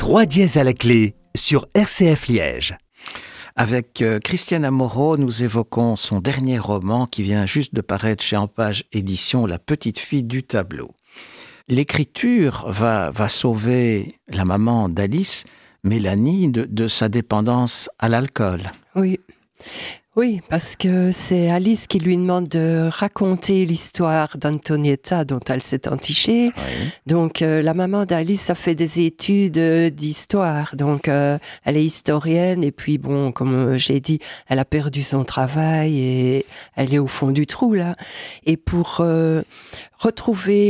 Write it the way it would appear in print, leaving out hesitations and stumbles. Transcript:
3 dièse à la clé sur RCF Liège. Avec Christiane Amorot, nous évoquons son dernier roman qui vient juste de paraître chez Ampage Éditions, La petite fille du tableau. L'écriture va sauver la maman d'Alice, Mélanie, de sa dépendance à l'alcool. Oui, parce que c'est Alice qui lui demande de raconter l'histoire d'Antonietta dont elle s'est entichée. Oui. Donc la maman d'Alice a fait des études d'histoire, donc elle est historienne et puis bon, comme j'ai dit, elle a perdu son travail et elle est au fond du trou là. Et pour retrouver